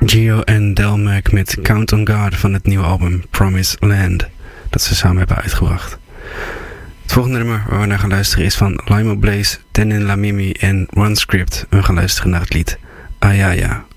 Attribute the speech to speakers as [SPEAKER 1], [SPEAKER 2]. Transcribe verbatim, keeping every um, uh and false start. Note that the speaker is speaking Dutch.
[SPEAKER 1] Gio en Delmac met Count on God van het nieuwe album Promised Land, dat ze samen hebben uitgebracht. Het volgende nummer waar we naar gaan luisteren is van Limo Blaze, Tenin Lamimi en One Script. We gaan luisteren naar het lied Ayaya.